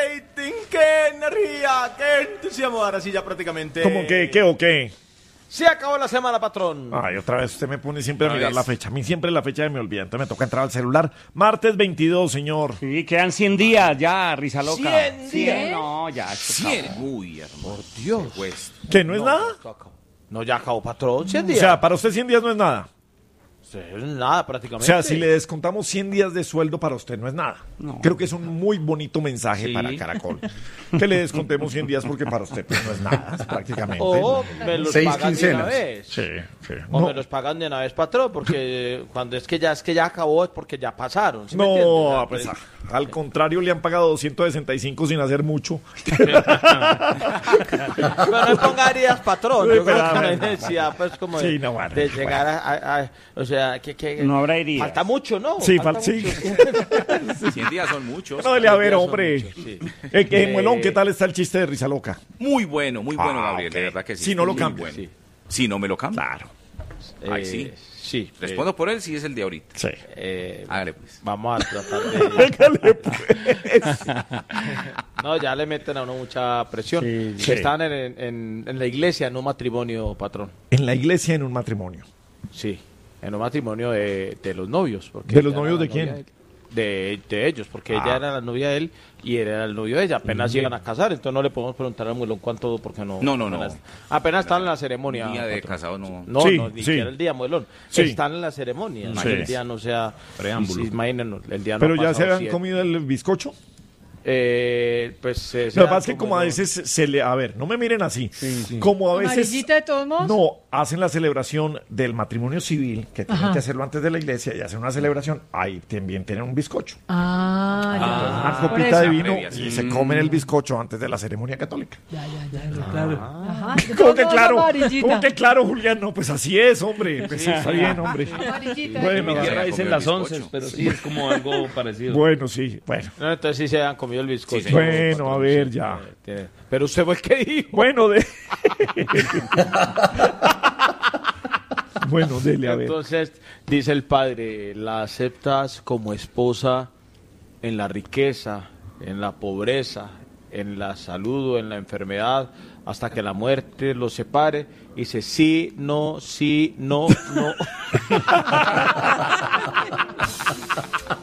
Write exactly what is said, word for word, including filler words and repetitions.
rating, qué energía, qué entusiasmo. Ahora sí ya prácticamente... ¿Cómo que, qué o qué? Se acabó la semana, patrón. Ay, otra vez usted me pone siempre a Otra mirar vez. la fecha. A mí siempre la fecha me olvida, entonces me toca entrar al celular. Martes veintidós, señor. Sí, quedan cien días ya, risa loca. ¿cien días? No, ya. esto Cien. acabó. Uy, hermano. Por Dios. Pues, ¿Que no es nada? esto acabó. No, ya acabó, patrón. cien O días. sea, para usted cien días no es nada. Sí, nada, O prácticamente. sea, si le descontamos cien días de sueldo para usted no es nada. No. Creo que es un muy bonito mensaje Sí. para Caracol. Que le descontemos cien días porque para usted pues, no es nada, es prácticamente. O me los Seis pagan de una quincenas. vez. Sí, sí. O No, me los pagan de una vez, patrón, porque cuando es que ya es que ya acabó es porque ya pasaron. ¿sí me entiende? no, O pues sea, ah, al contrario le han pagado doscientos sesenta y cinco sin hacer mucho. Pero no ponga heridas, patrón. Sí, Yo creo pero, que no hay bueno, necesidad, pues, como de, Sí, no, bueno, de llegar a, a- a- O sea, que, que No habrá heridas. falta mucho, ¿no? Sí, falta fal- sí. mucho. cien días son muchos. No, dele a ver, son hombre. muchos, sí. Eh, que, Eh, Muelón, ¿qué tal está el chiste de Risa Loca? Muy bueno, muy bueno, Ah, Gabriel. ok. De verdad que sí. Si no lo Muy cambia. bueno. Sí. Si no me lo cambia. Claro. Ahí Eh, sí. Sí. Respondo por él si es el de ahorita. Sí. Eh, Hágale pues. vamos a tratar de... Hágale, pues. No, ya le meten a uno mucha presión. Sí, sí. Están en, en- en la iglesia, en un matrimonio, patrón. En la iglesia, en un matrimonio. Sí, en un matrimonio de, de los novios. Porque ¿De los ella novios era de la quién? novia De, de ellos, porque Ah. ella era la novia de él y él era el novio de ella. Apenas llegan a casar, entonces no le podemos preguntar al muelón cuánto, porque no. No, no, no. Apenas, apenas están en la ceremonia. Día de patrón. casado no. No, Sí, no, ni sí. siquiera el día, muelón. Sí. Están en la ceremonia. Sí. El día no sea. Preámbulo. Sí, imagínense, el día no Pero ha ya se pasado habían siete. comido el bizcocho. Eh, pues. eh, Lo que sea pasa es que como a no- veces se le... A ver, no me miren así. Como a veces... ¿Amarillita de todos modos? No, hacen la celebración del matrimonio civil, que tienen Ajá. que hacerlo antes de la iglesia, y hacen una celebración. Ahí también tienen un bizcocho. Ah, Una ya. Por copita eso. de vino Previa, sí. y se comen el bizcocho antes de la ceremonia católica. Ya, ya, ya, claro. Ajá. de ¿Cómo todos que modos, claro? amarillita. ¿Cómo que claro, Julián? No, pues así es, hombre. Pues sí, está bien, hombre. Amarillita. Bueno, En mi Ya tierra se dicen comió las el once, bizcocho. pero sí es como algo parecido. Bueno, sí, bueno. No, entonces sí se han comido el bizcocho. Sí, señor. Bueno, a ver, ya. Eh, tiene- Pero usted fue el que dijo. Bueno, de... Bueno, dele, a ver. Entonces, dice el padre, la aceptas como esposa en la riqueza, en la pobreza, en la salud o en la enfermedad, hasta que la muerte los separe. Y dice, sí, no, sí, no, no.